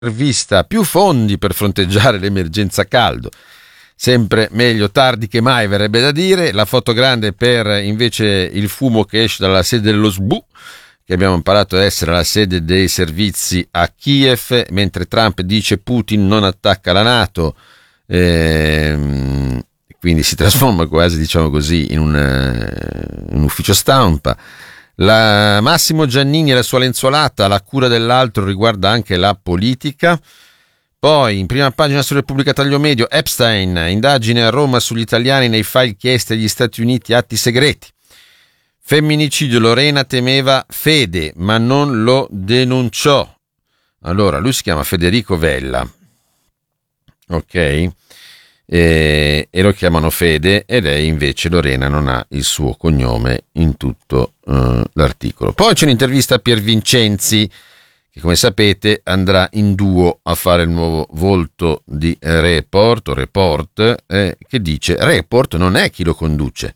vista più fondi per fronteggiare l'emergenza caldo. Sempre meglio tardi che mai, verrebbe da dire. La foto grande per invece il fumo che esce dalla sede dello SBU, che abbiamo imparato ad essere la sede dei servizi a Kiev, mentre Trump dice Putin non attacca la NATO, quindi si trasforma quasi, diciamo così, in un ufficio stampa. Massimo Giannini e la sua lenzuolata, la cura dell'altro riguarda anche la politica. Poi in prima pagina su Repubblica Taglio Medio, Epstein, indagine a Roma sugli italiani nei file chiesti agli Stati Uniti, atti segreti. Femminicidio, Lorena temeva Fede ma non lo denunciò. Allora, lui si chiama Federico Vella, ok? E lo chiamano Fede, e lei invece, Lorena, non ha il suo cognome in tutto l'articolo. Poi c'è un'intervista a Pier Vincenzi, che come sapete andrà in duo a fare il nuovo volto di Report, che dice Report non è chi lo conduce.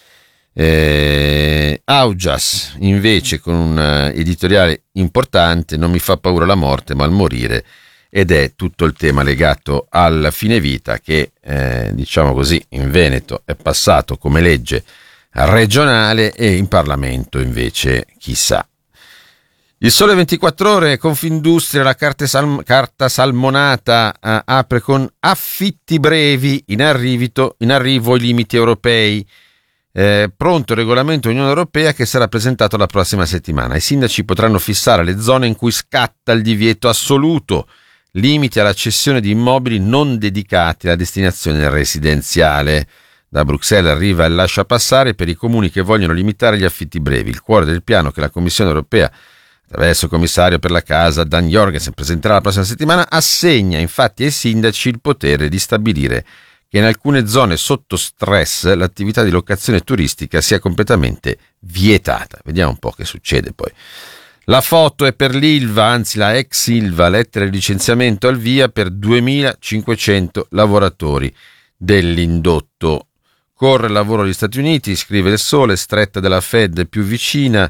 Augias invece con un editoriale importante, non mi fa paura la morte ma il morire, ed è tutto il tema legato alla fine vita che diciamo così in Veneto è passato come legge regionale e in Parlamento invece chissà. Il Sole 24 Ore, Confindustria, la carta salmonata apre con affitti brevi, in arrivo i limiti europei. Pronto il regolamento Unione Europea che sarà presentato la prossima settimana. I sindaci potranno fissare le zone in cui scatta il divieto assoluto, limiti alla cessione di immobili non dedicati alla destinazione residenziale. Da Bruxelles arriva il lasciapassare per i comuni che vogliono limitare gli affitti brevi, il cuore del piano che la Commissione Europea, attraverso il commissario per la casa Dan Jorgensen, presenterà la prossima settimana, assegna infatti ai sindaci il potere di stabilire che in alcune zone sotto stress l'attività di locazione turistica sia completamente vietata. Vediamo un po' che succede poi. La foto è per l'Ilva, anzi la ex Ilva, lettera di licenziamento al via per 2500 lavoratori dell'indotto. Corre il lavoro agli Stati Uniti, scrive il Sole, stretta della Fed più vicina.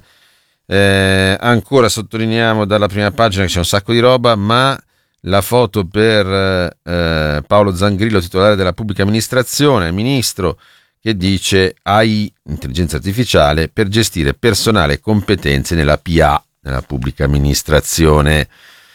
Ancora sottolineiamo dalla prima pagina che c'è un sacco di roba, ma la foto per Paolo Zangrillo, titolare della pubblica amministrazione, ministro, che dice AI, intelligenza artificiale, per gestire personale e competenze nella PA, nella pubblica amministrazione.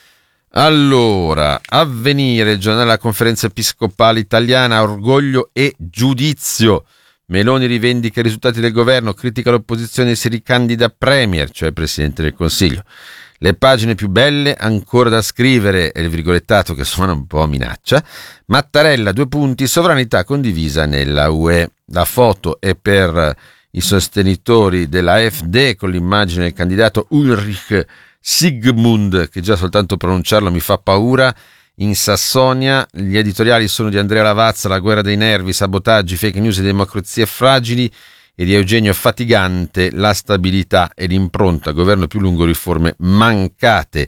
Allora, Avvenire, il giornale della Conferenza Episcopale Italiana, orgoglio e giudizio. Meloni rivendica i risultati del governo, critica l'opposizione e si ricandida premier, cioè Presidente del Consiglio. Le pagine più belle ancora da scrivere, e il virgolettato che suona un po' minaccia. Mattarella, 2 punti, sovranità condivisa nella UE. La foto è per i sostenitori della AfD con l'immagine del candidato Ulrich Sigmund, che già soltanto pronunciarlo mi fa paura. In Sassonia gli editoriali sono di Andrea Lavazza, La guerra dei nervi, sabotaggi, fake news e democrazie fragili, e di Eugenio Fatigante, La stabilità e l'impronta, governo più lungo, riforme mancate.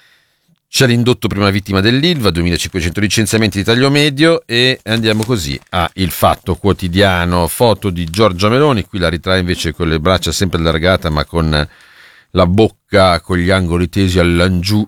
C'è l'indotto prima vittima dell'Ilva, 2500 licenziamenti di taglio medio, e andiamo così a Il Fatto Quotidiano. Foto di Giorgia Meloni, qui la ritrae invece con le braccia sempre allargate ma con la bocca con gli angoli tesi all'ingiù,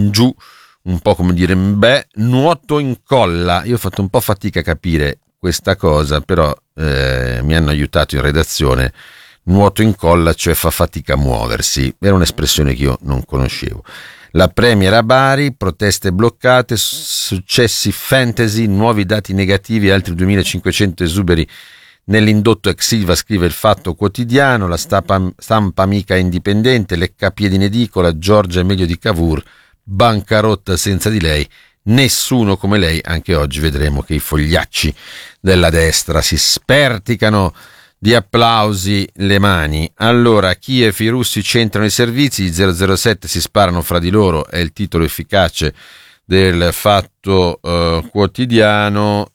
un po' come dire beh, nuoto in colla. Io ho fatto un po' fatica a capire questa cosa, però mi hanno aiutato in redazione. Nuoto in colla, cioè fa fatica a muoversi, era un'espressione che io non conoscevo. La Premier a Bari, proteste bloccate, successi fantasy, nuovi dati negativi, altri 2500 esuberi nell'indotto ex Silva, scrive Il Fatto Quotidiano. La stampa amica indipendente, leccapiedi in edicola, Giorgia è meglio di Cavour, bancarotta senza di lei, nessuno come lei. Anche oggi vedremo che i fogliacci della destra si sperticano di applausi le mani. Allora, Kiev, i russi centrano i servizi, gli 007 si sparano fra di loro, è il titolo efficace del Fatto Quotidiano.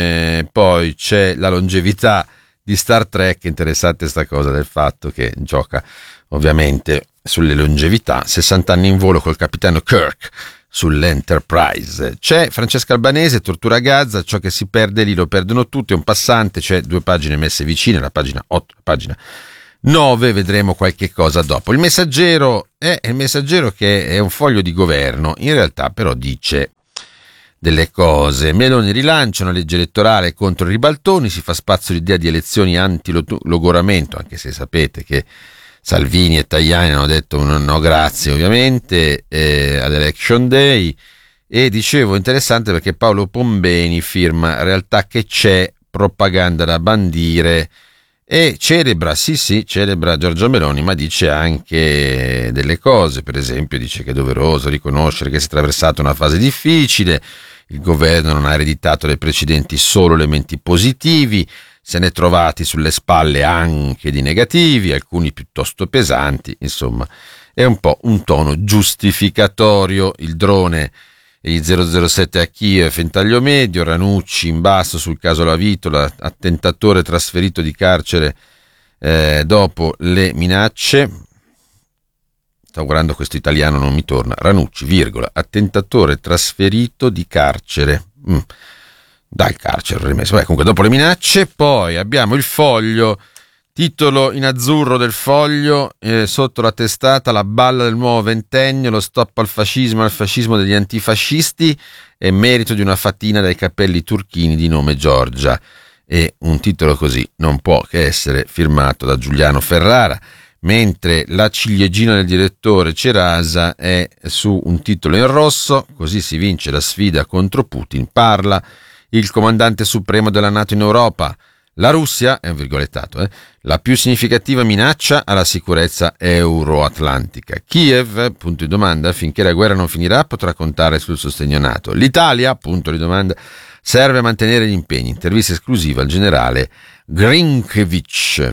Poi c'è la longevità di Star Trek, interessante sta cosa del Fatto che gioca ovviamente sulle longevità, 60 anni in volo col capitano Kirk sull'Enterprise. C'è Francesca Albanese, tortura a Gaza, ciò che si perde lì lo perdono tutti, è un passante. C'è 2 pagine messe vicine, la pagina 8 e la pagina 9, vedremo qualche cosa dopo. Il Messaggero che è un foglio di governo, in realtà però dice delle cose. Meloni rilancia una legge elettorale contro i ribaltoni, si fa spazio l'idea di elezioni anti-logoramento, anche se sapete che Salvini e Tajani hanno detto no grazie ovviamente ad Election Day. E dicevo interessante perché Paolo Pombeni firma Realtà che c'è, propaganda da bandire, e celebra Giorgia Meloni, ma dice anche delle cose. Per esempio dice che è doveroso riconoscere che si è attraversata una fase difficile, il governo non ha ereditato dai precedenti solo elementi positivi, se ne è trovati sulle spalle anche di negativi, alcuni piuttosto pesanti. Insomma, è un po' un tono giustificatorio. Il drone e gli 007 a Kiev in taglio medio, Ranucci in basso sul caso Lavitola, attentatore trasferito di carcere dopo le minacce. Sto guardando questo italiano, non mi torna. Ranucci, virgola, attentatore trasferito di carcere. Dal carcere rimesso. Comunque dopo le minacce. Poi abbiamo il Foglio, titolo in azzurro del Foglio, sotto la testata: la balla del nuovo ventennio, lo stop al fascismo degli antifascisti, è merito di una fatina dai capelli turchini di nome Giorgia. E un titolo così non può che essere firmato da Giuliano Ferrara, mentre la ciliegina del direttore Cerasa è su un titolo in rosso: così si vince la sfida contro Putin, parla il comandante supremo della NATO in Europa. La Russia, è un virgolettato, la più significativa minaccia alla sicurezza euroatlantica. Kiev, punto di domanda, finché la guerra non finirà potrà contare sul sostegno NATO. L'Italia, punto di domanda, serve a mantenere gli impegni. Intervista esclusiva al generale Grinkevic.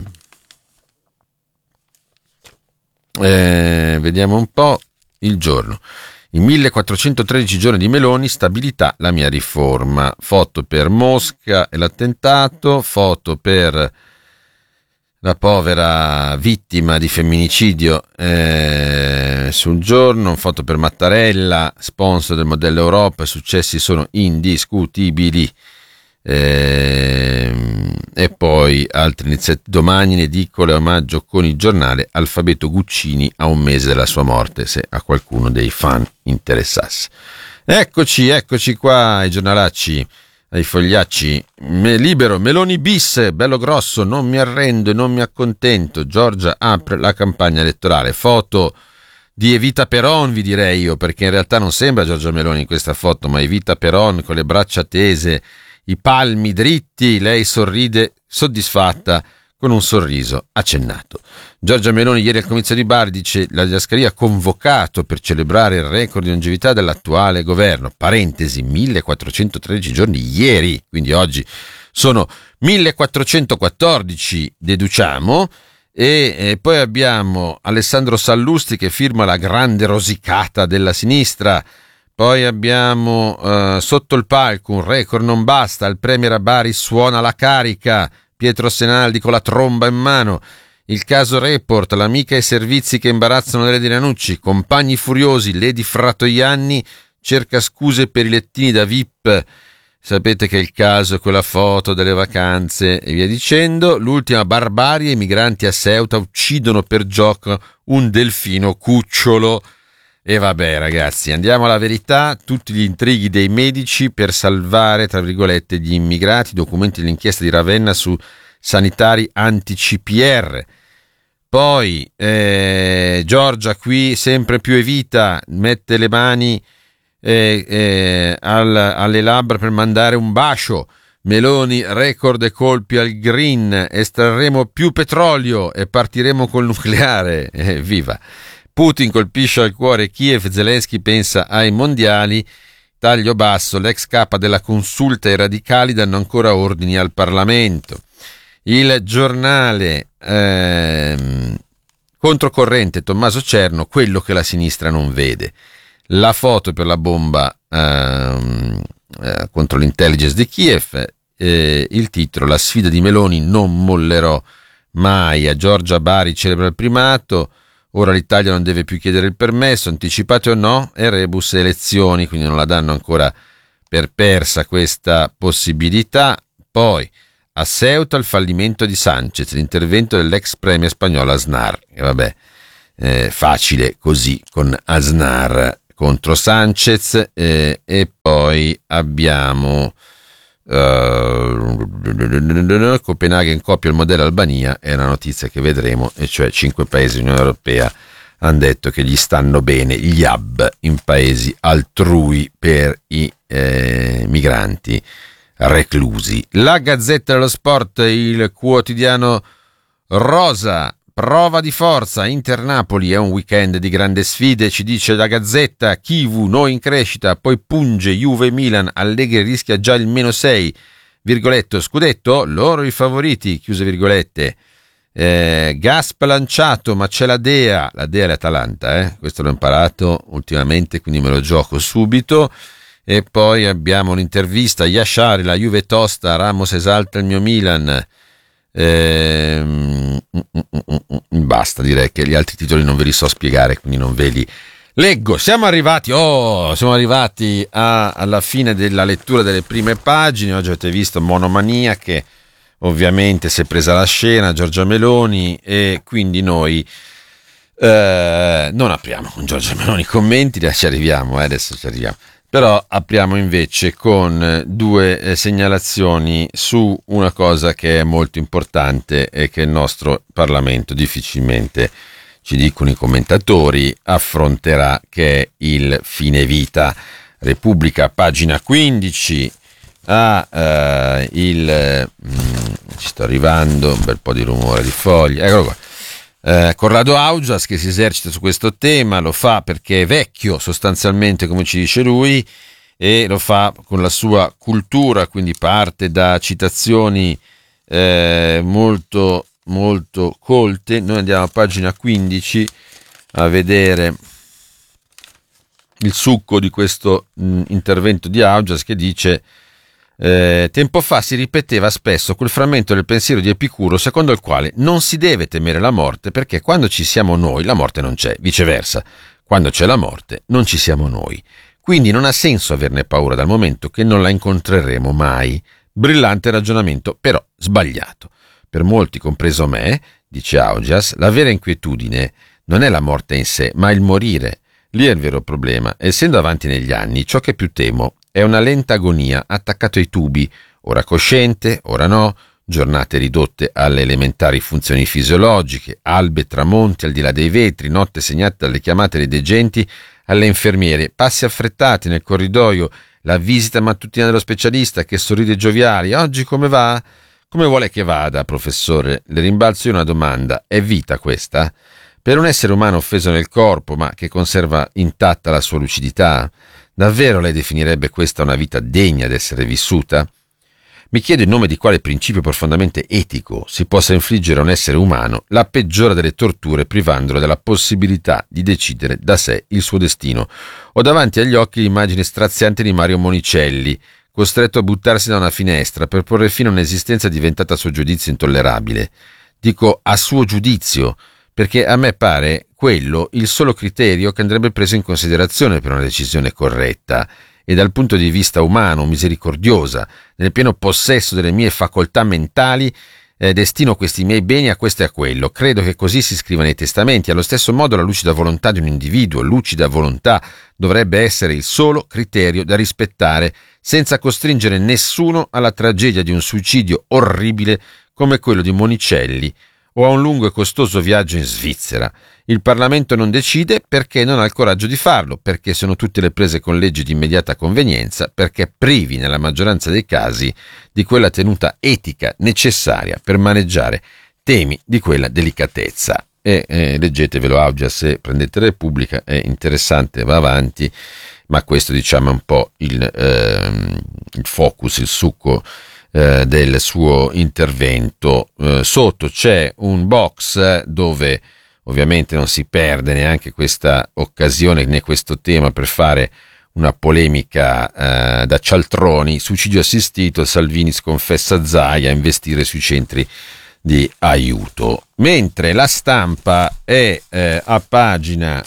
Vediamo un po' Il Giorno. I 1413 giorni di Meloni, stabilità, la mia riforma. Foto per Mosca e l'attentato, foto per la povera vittima di femminicidio sul Giorno, foto per Mattarella, sponsor del modello Europa, i successi sono indiscutibili. E poi altre iniziative. Domani in edicola omaggio con il giornale Alfabeto Guccini a un mese dalla sua morte, se a qualcuno dei fan interessasse. Eccoci qua, i giornalacci, ai fogliacci. Libero, Meloni bis, bello grosso, non mi arrendo e non mi accontento. Giorgia apre la campagna elettorale. Foto di Evita Peron, vi direi io, perché in realtà non sembra Giorgia Meloni in questa foto, ma Evita Peron con le braccia tese, i palmi dritti, lei sorride soddisfatta con un sorriso accennato. Giorgia Meloni ieri al comizio di Bari dice: la Diascaria ha convocato per celebrare il record di longevità dell'attuale governo, parentesi 1413 giorni ieri, quindi oggi sono 1414, deduciamo. E poi abbiamo Alessandro Sallusti che firma la grande rosicata della sinistra. Poi abbiamo sotto il palco un record non basta, il premier a Bari suona la carica, Pietro Senaldi con la tromba in mano. Il caso Report, l'amica ai servizi che imbarazzano Lady Ranucci, compagni furiosi, Lady Fratoianni cerca scuse per i lettini da VIP. Sapete che il caso è quella foto delle vacanze e via dicendo. L'ultima barbarie, i migranti a Ceuta uccidono per gioco un delfino cucciolo. E vabbè ragazzi, andiamo alla verità, tutti gli intrighi dei medici per salvare, tra virgolette, gli immigrati, documenti dell'inchiesta di Ravenna su sanitari anti-CPR. Poi Giorgia qui sempre più Evita, mette le mani alle labbra per mandare un bacio. Meloni, record e colpi al green, estrarremo più petrolio e partiremo col nucleare. Viva! Putin colpisce al cuore Kiev, Zelensky pensa ai mondiali, taglio basso, l'ex capa della consulta e i radicali danno ancora ordini al Parlamento. Il giornale controcorrente, Tommaso Cerno, quello che la sinistra non vede. La foto per la bomba contro l'intelligence di Kiev, il titolo, la sfida di Meloni, non mollerò mai, a Giorgia Bari celebra il primato. Ora l'Italia non deve più chiedere il permesso, anticipate o no, e rebus elezioni, quindi non la danno ancora per persa questa possibilità. Poi A Ceuta il fallimento di Sanchez, l'intervento dell'ex premier spagnolo Aznar. E vabbè, facile così con Aznar contro Sanchez. E poi abbiamo Copenaghen copia il modello Albania, è una notizia che vedremo, e cioè 5 paesi dell'Unione Europea hanno detto che gli stanno bene gli hub in paesi altrui per i migranti reclusi. La Gazzetta dello Sport, il quotidiano rosa, prova di forza, Inter-Napoli è un weekend di grandi sfide, ci dice la Gazzetta. Chivu, noi in crescita, poi punge Juve-Milan, Allegri rischia già il -6, virgoletto, scudetto, loro i favoriti, chiuse virgolette. Gasp lanciato, ma c'è la Dea è l'Atalanta, questo l'ho imparato ultimamente, quindi me lo gioco subito. E poi abbiamo un'intervista, Yashari, la Juve tosta, Ramos esalta il mio Milan. Basta, direi che gli altri titoli non ve li so spiegare, quindi non ve li leggo. Siamo arrivati alla fine della lettura delle prime pagine. Oggi avete visto Monomania, che ovviamente si è presa la scena, Giorgia Meloni, e quindi noi non apriamo con Giorgia Meloni i commenti, adesso ci arriviamo. Però apriamo invece con due segnalazioni su una cosa che è molto importante e che il nostro Parlamento difficilmente, ci dicono i commentatori, affronterà, che è il fine vita. Repubblica, pagina 15, ci sto arrivando, un bel po' di rumore di foglie, eccolo qua. Corrado Augias, che si esercita su questo tema, lo fa perché è vecchio sostanzialmente, come ci dice lui, e lo fa con la sua cultura, quindi parte da citazioni molto molto colte. Noi andiamo a pagina 15 a vedere il succo di questo intervento di Augias, che dice: tempo fa si ripeteva spesso quel frammento del pensiero di Epicuro secondo il quale non si deve temere la morte, perché quando ci siamo noi la morte non c'è, viceversa, quando c'è la morte non ci siamo noi, quindi non ha senso averne paura dal momento che non la incontreremo mai. Brillante ragionamento, però sbagliato. Per molti, compreso me, dice Augias, la vera inquietudine non è la morte in sé, ma il morire. Lì è il vero problema. Essendo avanti negli anni, ciò che più temo è una lenta agonia attaccato ai tubi, ora cosciente, ora no, giornate ridotte alle elementari funzioni fisiologiche, albe e tramonti al di là dei vetri, notte segnate dalle chiamate dei degenti alle infermiere, passi affrettati nel corridoio, la visita mattutina dello specialista che sorride gioviali. Oggi come va? Come vuole che vada, professore? Le rimbalzo io una domanda. È vita questa? Per un essere umano offeso nel corpo, ma che conserva intatta la sua lucidità, davvero lei definirebbe questa una vita degna di essere vissuta? Mi chiedo in nome di quale principio profondamente etico si possa infliggere a un essere umano la peggiore delle torture, privandolo della possibilità di decidere da sé il suo destino. Ho davanti agli occhi l'immagine straziante di Mario Monicelli, costretto a buttarsi da una finestra per porre fine a un'esistenza diventata a suo giudizio intollerabile. Dico a suo giudizio, perché a me pare quello il solo criterio che andrebbe preso in considerazione per una decisione corretta e dal punto di vista umano, misericordiosa, nel pieno possesso delle mie facoltà mentali, destino questi miei beni a questo e a quello. Credo che così si scriva nei testamenti. Allo stesso modo la lucida volontà di un individuo, lucida volontà, dovrebbe essere il solo criterio da rispettare, senza costringere nessuno alla tragedia di un suicidio orribile come quello di Monicelli o a un lungo e costoso viaggio in Svizzera. Il Parlamento non decide perché non ha il coraggio di farlo, perché sono tutte le prese con leggi di immediata convenienza, perché privi nella maggioranza dei casi di quella tenuta etica necessaria per maneggiare temi di quella delicatezza. Leggetevelo Augias se prendete Repubblica, è interessante, va avanti, ma questo diciamo è un po' il focus, il succo del suo intervento. Sotto c'è un box dove ovviamente non si perde neanche questa occasione né questo tema per fare una polemica da cialtroni. Suicidio assistito, Salvini sconfessa Zaia a investire sui centri di aiuto. Mentre La Stampa è a pagina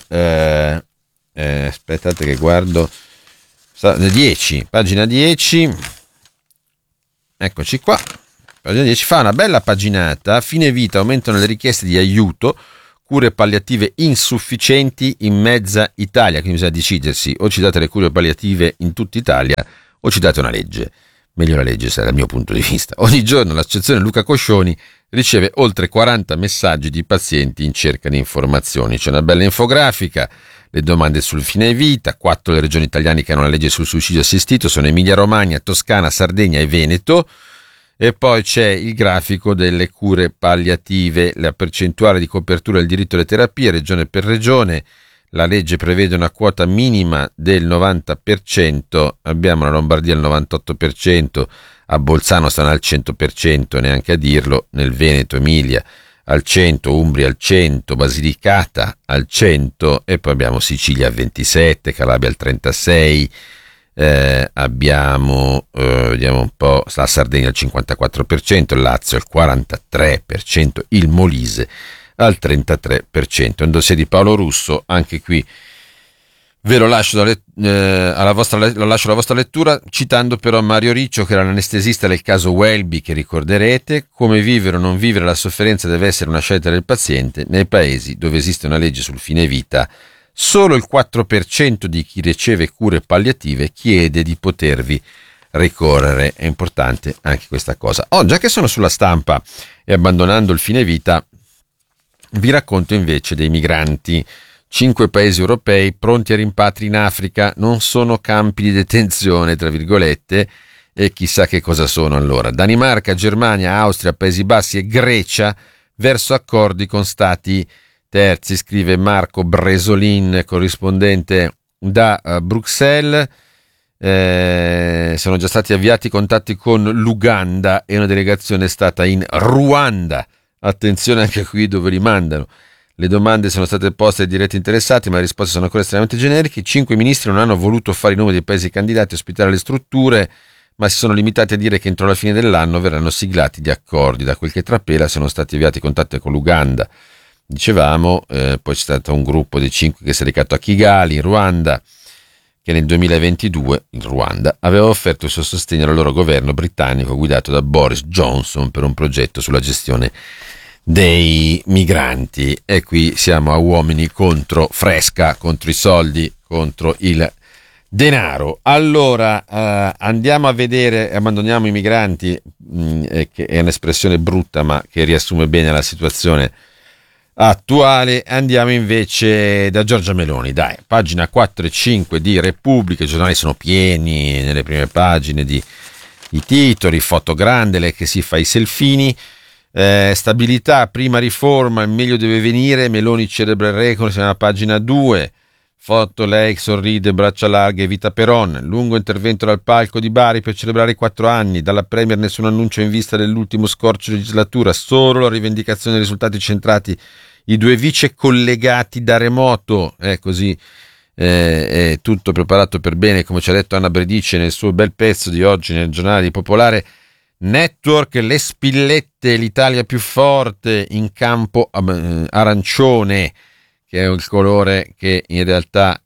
aspettate che guardo 10, pagina 10, eccoci qua, pagina 10, fa una bella paginata. A fine vita aumentano le richieste di aiuto, cure palliative insufficienti in mezza Italia, quindi bisogna decidersi: o ci date le cure palliative in tutta Italia o ci date una legge. Meglio la legge, dal mio punto di vista. Ogni giorno l'associazione Luca Coscioni riceve oltre 40 messaggi di pazienti in cerca di informazioni. C'è una bella infografica, le domande sul fine vita. 4 le regioni italiane che hanno la legge sul suicidio assistito sono Emilia Romagna, Toscana, Sardegna e Veneto. E poi c'è il grafico delle cure palliative, la percentuale di copertura del diritto alle terapie regione per regione. La legge prevede una quota minima del 90%, abbiamo la Lombardia al 98%, a Bolzano stanno al 100%, neanche a dirlo, nel Veneto, Emilia al 100%, Umbria al 100%, Basilicata al 100%, e poi abbiamo Sicilia al 27%, Calabria al 36%, abbiamo, vediamo un po', la Sardegna al 54%, il Lazio al 43%, il Molise al 33%. Un dossier di Paolo Russo, anche qui ve lo lascio alla vostra lettura, citando però Mario Riccio, che era l'anestesista del caso Welby, che ricorderete. Come vivere o non vivere la sofferenza deve essere una scelta del paziente. Nei paesi dove esiste una legge sul fine vita, solo il 4% di chi riceve cure palliative chiede di potervi ricorrere. È importante anche questa cosa. Già che sono sulla stampa e abbandonando il fine vita, vi racconto invece dei migranti. 5 paesi europei pronti a rimpatri in Africa. Non sono campi di detenzione, tra virgolette, e chissà che cosa sono allora. Danimarca, Germania, Austria, Paesi Bassi e Grecia verso accordi con stati terzi, scrive Marco Bresolin, corrispondente da Bruxelles. Sono già stati avviati contatti con l'Uganda e una delegazione è stata in Ruanda. Attenzione anche qui dove li mandano. Le domande sono state poste ai diretti interessati, ma le risposte sono ancora estremamente generiche. I 5 ministri non hanno voluto fare i nomi dei paesi candidati e ospitare le strutture, ma si sono limitati a dire che entro la fine dell'anno verranno siglati gli accordi. Da quel che trapela sono stati avviati contatti con l'Uganda. Dicevamo, poi c'è stato un gruppo di 5 che si è recato a Kigali, in Ruanda, che nel 2022 il Ruanda aveva offerto il suo sostegno al loro governo britannico guidato da Boris Johnson per un progetto sulla gestione dei migranti. E qui siamo a uomini contro Fresca, contro i soldi, contro il denaro. Allora andiamo a vedere, abbandoniamo i migranti, che è un'espressione brutta ma che riassume bene la situazione attuale. Andiamo invece da Giorgia Meloni, dai, pagina 4 e 5 di Repubblica. I giornali sono pieni nelle prime pagine di titoli, foto grande, lei che si fa i selfini. Stabilità, prima riforma, il meglio deve venire, Meloni celebra il record, siamo alla pagina 2. Foto, lei sorride, braccia larghe, Vita Peron. Lungo intervento dal palco di Bari per celebrare i 4 anni. Dalla Premier nessun annuncio in vista dell'ultimo scorcio di legislatura, solo la rivendicazione dei risultati centrati. I 2 vice collegati da remoto. Così è tutto preparato per bene, come ci ha detto Anna Bredice nel suo bel pezzo di oggi nel giornale di Popolare. Network, le spillette, l'Italia più forte, in campo arancione, che è il colore che in realtà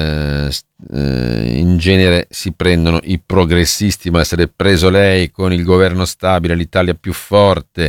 in genere si prendono i progressisti, ma se l'è preso lei con il governo stabile, l'Italia più forte.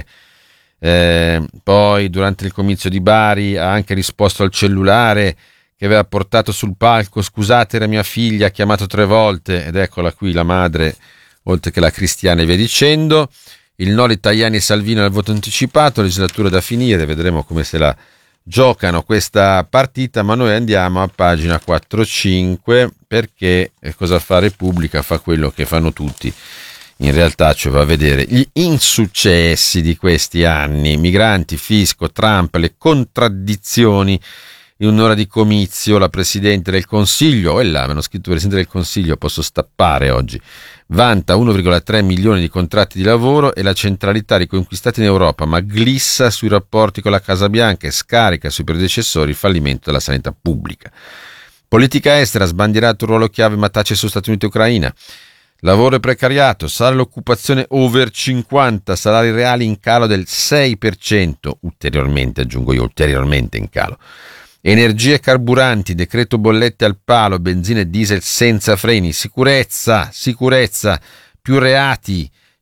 Poi durante il comizio di Bari ha anche risposto al cellulare che aveva portato sul palco: scusate, era mia figlia, ha chiamato 3 volte, ed eccola qui la madre, oltre che la Cristiana e via dicendo. Il no di Tajani e Salvini al voto anticipato, legislatura da finire, vedremo come se la giocano questa partita, ma noi andiamo a pagina 4-5 perché cosa fa Repubblica? Fa quello che fanno tutti in realtà, cioè va a vedere gli insuccessi di questi anni: migranti, fisco, Trump, le contraddizioni. In un'ora di comizio la Presidente del Consiglio, là mi hanno scritto Presidente del Consiglio, posso stappare oggi, vanta 1,3 milioni di contratti di lavoro e la centralità riconquistata in Europa, ma glissa sui rapporti con la Casa Bianca e scarica sui predecessori il fallimento della sanità pubblica. Politica estera, sbandierato un ruolo chiave ma tace su Stati Uniti e Ucraina. Lavoro e precariato, sale l'occupazione over 50, salari reali in calo del 6%, ulteriormente, aggiungo io, ulteriormente in calo. Energie e carburanti, decreto bollette al palo, benzina e diesel senza freni, sicurezza, più reati,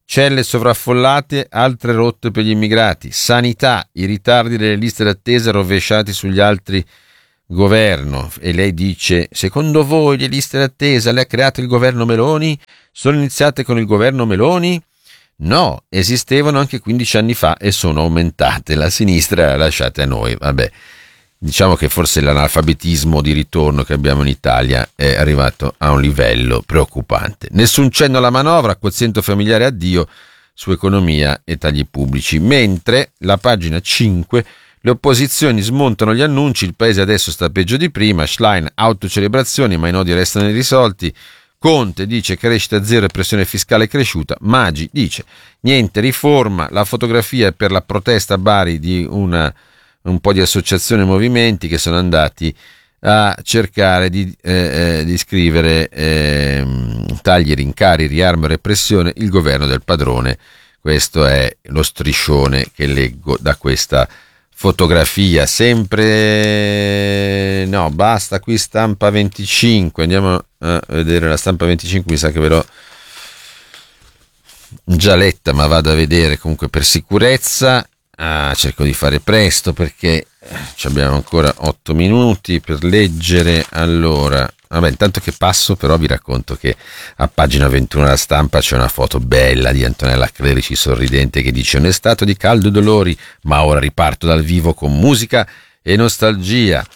celle sovraffollate, altre rotte per gli immigrati, sanità, i ritardi delle liste d'attesa rovesciati sugli altri governo. E lei dice: secondo voi le liste d'attesa le ha create il governo Meloni? Sono iniziate con il governo Meloni? No, esistevano anche 15 anni fa e sono aumentate. La sinistra la lasciate a noi. Vabbè, diciamo che forse l'analfabetismo di ritorno che abbiamo in Italia è arrivato a un livello preoccupante. Nessun cenno alla manovra, quoziente familiare addio su economia e tagli pubblici. Mentre la pagina 5, le opposizioni smontano gli annunci, il paese adesso sta peggio di prima, Schlein autocelebrazioni ma i nodi restano irrisolti, Conte dice crescita zero e pressione fiscale cresciuta, Maggi dice niente riforma, la fotografia è per la protesta a Bari di un po' di associazioni e movimenti che sono andati a cercare di scrivere tagli, rincari, riarmo e repressione, il governo del padrone. Questo è lo striscione che leggo da questa fotografia. Sempre no, basta qui Stampa 25, andiamo a vedere la Stampa 25, mi sa che ve l'ho già letta ma vado a vedere comunque per sicurezza. Cerco di fare presto perché abbiamo ancora 8 minuti per leggere. Allora, vabbè, intanto che passo però vi racconto che a pagina 21 della Stampa c'è una foto bella di Antonella Clerici sorridente che dice: un stato di caldo e dolori, ma ora riparto dal vivo con musica e nostalgia.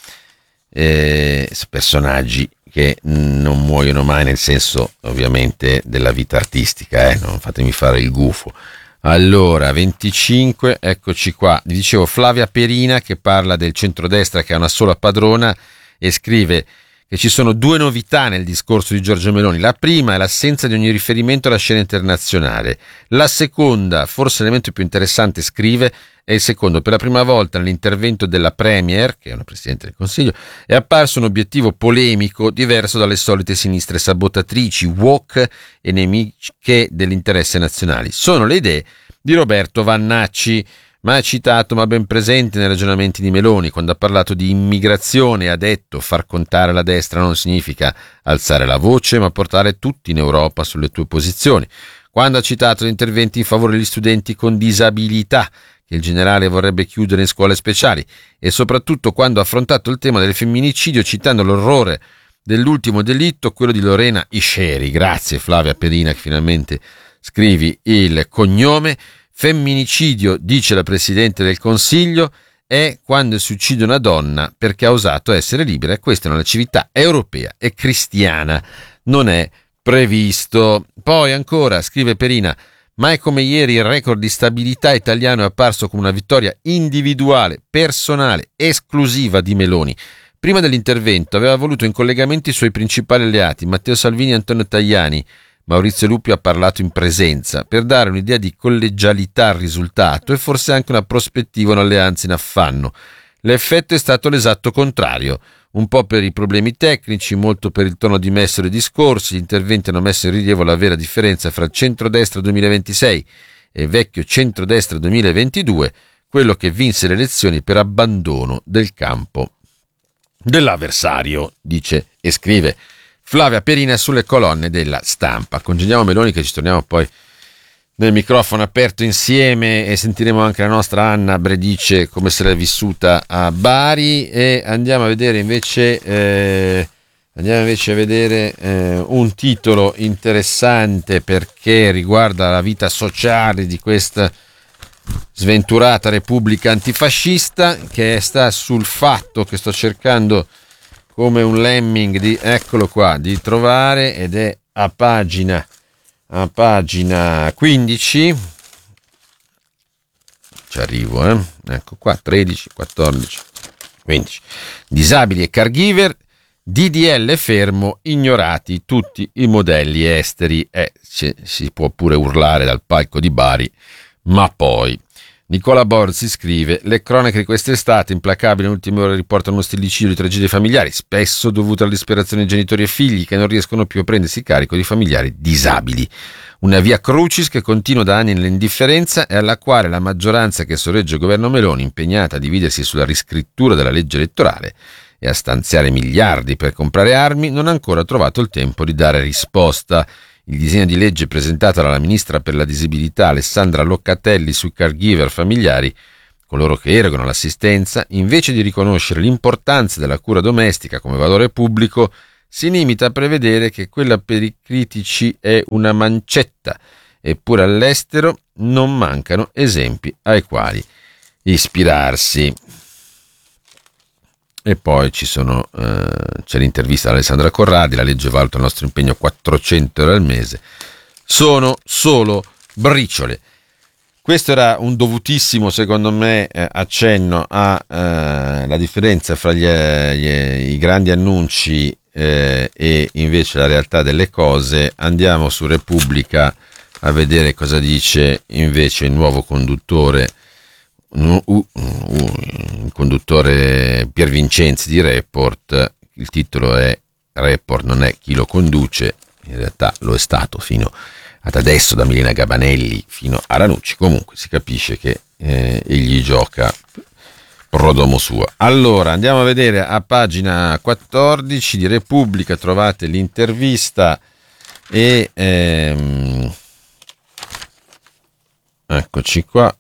Personaggi che non muoiono mai, nel senso ovviamente della vita artistica, non fatemi fare il gufo. Allora, 25, eccoci qua. Vi dicevo Flavia Perina che parla del centrodestra che ha una sola padrona e scrive che ci sono due novità nel discorso di Giorgia Meloni. La prima è l'assenza di ogni riferimento alla scena internazionale. La seconda, forse l'elemento più interessante, scrive, è il secondo. Per la prima volta nell'intervento della Premier, che è una Presidente del Consiglio, è apparso un obiettivo polemico diverso dalle solite sinistre sabotatrici, woke e nemiche dell'interesse nazionale. Sono le idee di Roberto Vannacci, ma citato ma ben presente nei ragionamenti di Meloni. Quando ha parlato di immigrazione ha detto: far contare la destra non significa alzare la voce ma portare tutti in Europa sulle tue posizioni. Quando ha citato gli interventi in favore degli studenti con disabilità che il generale vorrebbe chiudere in scuole speciali, e soprattutto quando ha affrontato il tema del femminicidio citando l'orrore dell'ultimo delitto, quello di Lorena Isceri. Grazie Flavia Perina che finalmente scrivi il cognome. Femminicidio, dice la Presidente del Consiglio, è quando si uccide una donna perché ha osato essere libera, e questa è una civiltà europea e cristiana, non è previsto. Poi ancora scrive Perina: mai come ieri il record di stabilità italiano è apparso come una vittoria individuale, personale, esclusiva di Meloni. Prima dell'intervento aveva voluto in collegamento i suoi principali alleati, Matteo Salvini e Antonio Tajani. Maurizio Lupi ha parlato in presenza per dare un'idea di collegialità al risultato e forse anche una prospettiva, un'alleanza in affanno. L'effetto è stato l'esatto contrario, un po' per i problemi tecnici, molto per il tono dimesso dei discorsi. Gli interventi hanno messo in rilievo la vera differenza fra centrodestra 2026 e vecchio centrodestra 2022, quello che vinse le elezioni per abbandono del campo dell'avversario, dice e scrive Flavia Perina sulle colonne della Stampa. Congediamo Meloni che ci torniamo poi nel microfono aperto insieme e sentiremo anche la nostra Anna Bredice come se l'è vissuta a Bari, e andiamo a vedere invece un titolo interessante perché riguarda la vita sociale di questa sventurata repubblica antifascista, che sta sul Fatto, che sto cercando come un lemming eccolo qua, di trovare, ed è a pagina 15. Ci arrivo, ecco qua, 13, 14, 15. Disabili e caregiver, DDL fermo, ignorati tutti i modelli esteri. Si può pure urlare dal palco di Bari, ma poi Nicola Borzi scrive: le cronache di quest'estate implacabili in ultime ore riportano uno stillicidio di tragedie familiari, spesso dovute alla disperazione di genitori e figli che non riescono più a prendersi carico di familiari disabili. Una via crucis che continua da anni nell'indifferenza e alla quale la maggioranza che sorregge il governo Meloni, impegnata a dividersi sulla riscrittura della legge elettorale e a stanziare miliardi per comprare armi, non ha ancora trovato il tempo di dare risposta. Il disegno di legge presentato dalla ministra per la disabilità Alessandra Locatelli sui caregiver familiari, coloro che erogano l'assistenza, invece di riconoscere l'importanza della cura domestica come valore pubblico, si limita a prevedere che quella per i critici è una mancetta, eppure all'estero non mancano esempi ai quali ispirarsi. E poi c'è l'intervista ad Alessandra Corradi, la legge valuta il nostro impegno 400 euro al mese, sono solo briciole. Questo era un dovutissimo, secondo me, accenno alla differenza fra i grandi annunci e invece la realtà delle cose. Andiamo su Repubblica a vedere cosa dice invece il nuovo conduttore, il conduttore Pier Vincenzi di Report. Il titolo è Report non è chi lo conduce, in realtà lo è stato fino ad adesso, da Milena Gabanelli fino a Ranucci. Comunque si capisce che egli gioca pro domo sua. Allora andiamo a vedere a pagina 14 di Repubblica, trovate l'intervista e eccoci qua.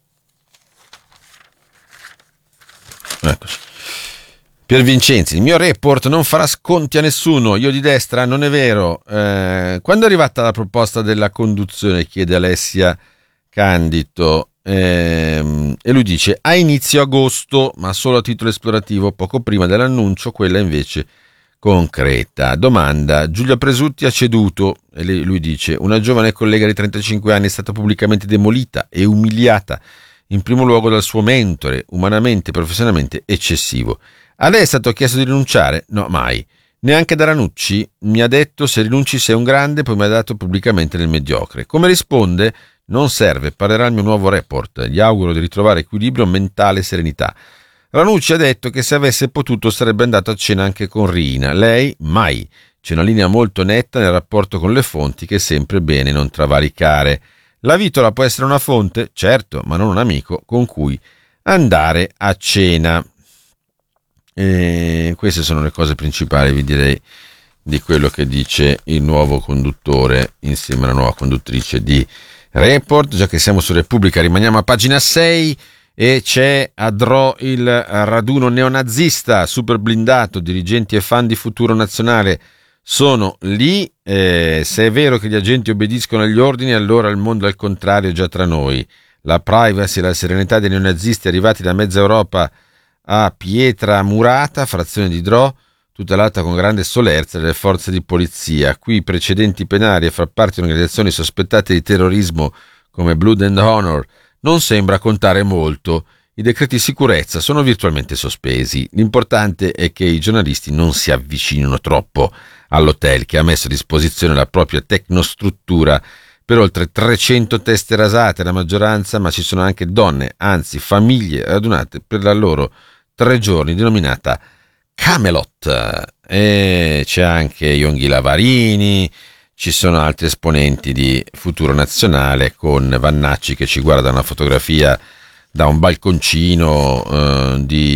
Eccoci. Pier Vincenzi, il mio report non farà sconti a nessuno, io di destra, non è vero. Quando è arrivata la proposta della conduzione, chiede Alessia Candito, e lui dice a inizio agosto, ma solo a titolo esplorativo, poco prima dell'annuncio, quella invece concreta. Domanda, Giulia Presutti ha ceduto, e lui dice una giovane collega di 35 anni è stata pubblicamente demolita e umiliata, in primo luogo dal suo mentore, umanamente e professionalmente eccessivo. A lei è stato chiesto di rinunciare? No, mai. Neanche da Ranucci. Mi ha detto se rinunci sei un grande, poi mi ha dato pubblicamente nel mediocre. Come risponde? Non serve, parlerà il mio nuovo report. Gli auguro di ritrovare equilibrio mentale e serenità. Ranucci ha detto che se avesse potuto sarebbe andato a cena anche con Rina. Lei? Mai. C'è una linea molto netta nel rapporto con le fonti che è sempre bene non travalicare. La Vitola può essere una fonte? Certo, ma non un amico con cui andare a cena. E queste sono le cose principali, vi direi, di quello che dice il nuovo conduttore insieme alla nuova conduttrice di Report. Già che siamo su Repubblica, rimaniamo a pagina 6 e c'è a Dro il raduno neonazista, super blindato, dirigenti e fan di Futuro Nazionale sono lì. Se è vero che gli agenti obbediscono agli ordini, allora il mondo al contrario è già tra noi. La privacy e la serenità dei neonazisti arrivati da mezza Europa a Pietra Murata, frazione di Dro, tutelata con grande solerzia dalle forze di polizia. Qui precedenti penali e far parte di organizzazioni sospettate di terrorismo come Blood and Honor non sembra contare molto. I decreti di sicurezza sono virtualmente sospesi. L'importante è che i giornalisti non si avvicinino troppo all'hotel, che ha messo a disposizione la propria tecnostruttura per oltre 300 teste rasate, la maggioranza, ma ci sono anche donne, anzi famiglie radunate per la loro 3 giorni denominata Camelot. E c'è anche Yonghi Lavarini, ci sono altri esponenti di Futuro Nazionale, con Vannacci che ci guarda una fotografia da un balconcino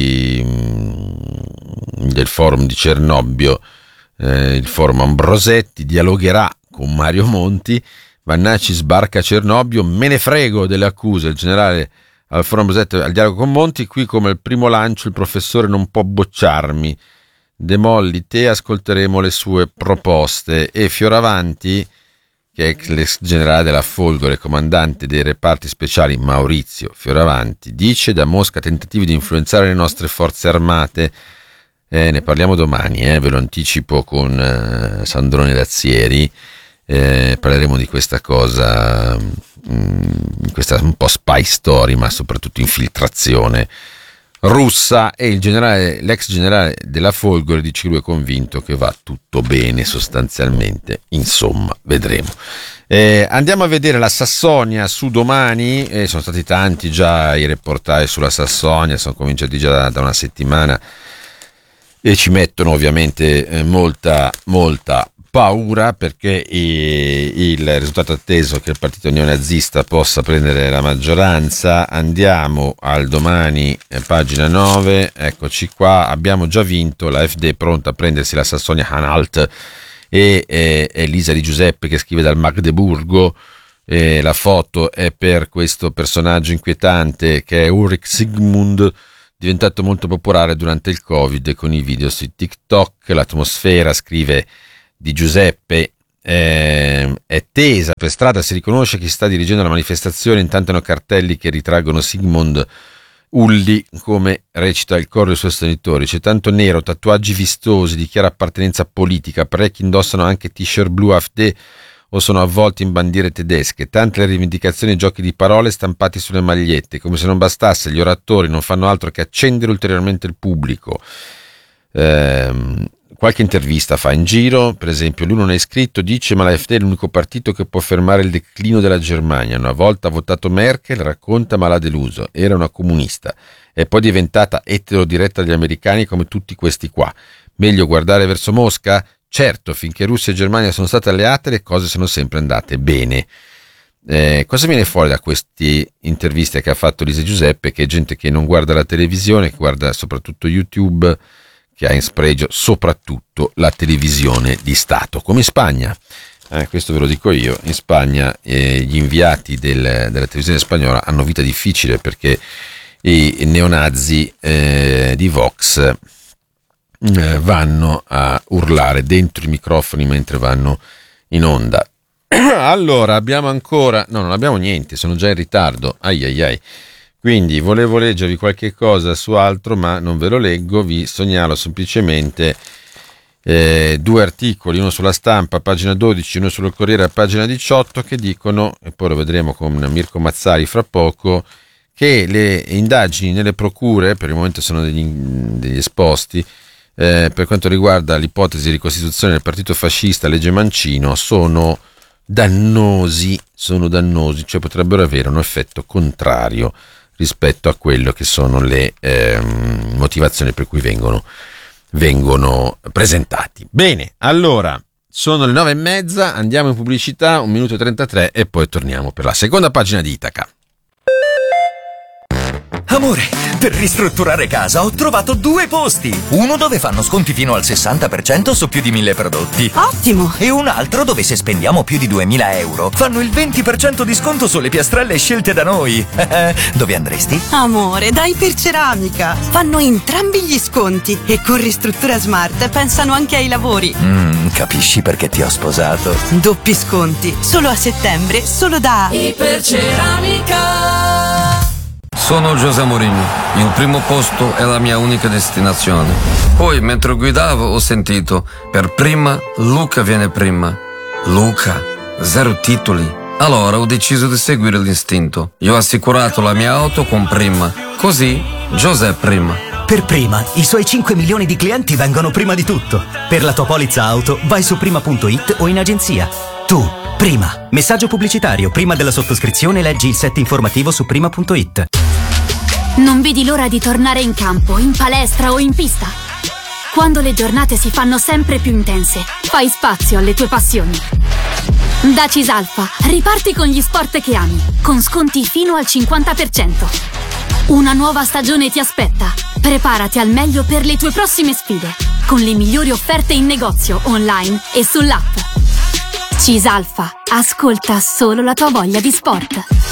del forum di Cernobbio, il forum Ambrosetti. Dialogherà con Mario Monti. Vannacci sbarca a Cernobbio, me ne frego delle accuse, il generale al forum Ambrosetti al dialogo con Monti. Qui come il primo lancio il professore non può bocciarmi, demolli te, ascolteremo le sue proposte. E Fioravanti, che è l'ex generale della Folgore, comandante dei reparti speciali, Maurizio Fioravanti, dice da Mosca tentativi di influenzare le nostre forze armate. Ne parliamo domani, ve lo anticipo, con Sandrone Razzieri. Parleremo di questa cosa, questa un po' spy story, ma soprattutto infiltrazione russa. E l'ex generale della Folgore dice che lui è convinto che va tutto bene sostanzialmente. Insomma, vedremo. Andiamo a vedere la Sassonia su Domani. Sono stati tanti già i reportage sulla Sassonia, sono cominciati già da una settimana e ci mettono ovviamente molta paura, perché il risultato atteso che il partito neonazista possa prendere la maggioranza. Andiamo al Domani, pagina 9, eccoci qua. Abbiamo già vinto, la AfD è pronta a prendersi la Sassonia-Anhalt e Elisa Di Giuseppe che scrive dal Magdeburgo. La foto è per questo personaggio inquietante che è Ulrich Sigmund, diventato molto popolare durante il Covid con i video su TikTok. L'atmosfera, scrive Di Giuseppe, è tesa, per strada si riconosce chi sta dirigendo la manifestazione, intanto hanno cartelli che ritraggono Sigmund Ulli, come recita il coro dei suoi sostenitori. C'è tanto nero, tatuaggi vistosi di chiara appartenenza politica, parecchi indossano anche t-shirt blu AfD o sono avvolti in bandiere tedesche, tante le rivendicazioni e giochi di parole stampati sulle magliette. Come se non bastasse, gli oratori non fanno altro che accendere ulteriormente il pubblico. Qualche intervista fa in giro, per esempio lui non è iscritto, dice ma l'AfD è l'unico partito che può fermare il declino della Germania. Una volta ha votato Merkel, racconta, ma l'ha deluso, era una comunista, è poi diventata etero-diretta agli americani come tutti questi qua. Meglio guardare verso Mosca? Certo, finché Russia e Germania sono state alleate le cose sono sempre andate bene. Cosa viene fuori da queste interviste che ha fatto Elisa Giuseppe? Che è gente che non guarda la televisione, che guarda soprattutto YouTube, che ha in spregio soprattutto la televisione di Stato, come in Spagna. Questo ve lo dico io, in Spagna gli inviati della televisione spagnola hanno vita difficile perché i neonazi di Vox vanno a urlare dentro i microfoni mentre vanno in onda. Allora, abbiamo ancora... No, non abbiamo niente, sono già in ritardo. Ai. Quindi volevo leggervi qualche cosa su altro, ma non ve lo leggo, vi segnalo semplicemente 2 articoli, uno sulla Stampa, pagina 12, uno sul Corriere, pagina 18, che dicono, e poi lo vedremo con Mirko Mazzari fra poco, che le indagini nelle procure, per il momento sono degli esposti, per quanto riguarda l'ipotesi di ricostituzione del partito fascista Legge Mancino, sono dannosi, cioè potrebbero avere un effetto contrario rispetto a quello che sono le motivazioni per cui vengono presentati. Bene, allora sono le 9:30, andiamo in pubblicità, 1 minuto e 33 e poi torniamo per la seconda pagina di Itaca. Amore, per ristrutturare casa ho trovato 2 posti. Uno dove fanno sconti fino al 60% su più di 1000 prodotti. Ottimo! E un altro dove se spendiamo più di 2000 euro fanno il 20% di sconto sulle piastrelle scelte da noi. Dove andresti? Amore, dai per Ceramica! Fanno entrambi gli sconti e con Ristruttura Smart pensano anche ai lavori. Capisci perché ti ho sposato? Doppi sconti, solo a settembre, solo da Iperceramica. Sono José Mourinho, il primo posto è la mia unica destinazione. Poi mentre guidavo ho sentito, per prima Luca viene prima. Luca, 0 titoli. Allora ho deciso di seguire l'istinto. Io ho assicurato la mia auto con Prima, così José prima. Per Prima, i suoi 5 milioni di clienti vengono prima di tutto. Per la tua polizza auto vai su prima.it o in agenzia. Tu, Prima. Messaggio pubblicitario. Prima della sottoscrizione leggi il set informativo su prima.it. Non vedi l'ora di tornare in campo, in palestra o in pista? Quando le giornate si fanno sempre più intense, fai spazio alle tue passioni. Da Cisalfa, riparti con gli sport che ami, con sconti fino al 50%. Una nuova stagione ti aspetta. Preparati al meglio per le tue prossime sfide, con le migliori offerte in negozio, online e sull'app. Cisalfa, ascolta solo la tua voglia di sport.